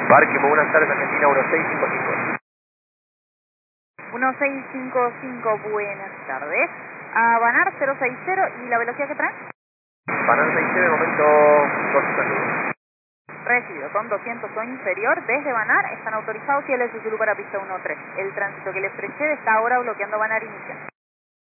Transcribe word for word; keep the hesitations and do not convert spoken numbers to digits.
Barque, muy buenas tardes, Argentina uno seis cinco cinco. uno seis cinco cinco, buenas tardes. A Banar cero seis cero, ¿y la velocidad que trae? Banar seis cero, de momento doscientos. Recibido, con doscientos o inferior, desde Banar están autorizados y el Zulu para pista uno tres. El tránsito que les precede está ahora bloqueando Banar inicial.